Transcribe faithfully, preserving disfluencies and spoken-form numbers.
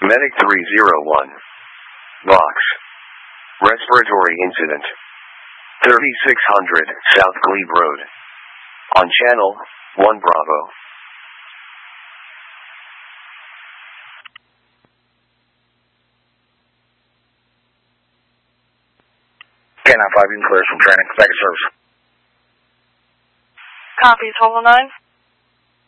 Medic three zero one. Box. Respiratory incident. thirty-six hundred South Glebe Road. On channel one Bravo. K nine five, you can clear us from training. Back in service. Copy, twelve oh nine.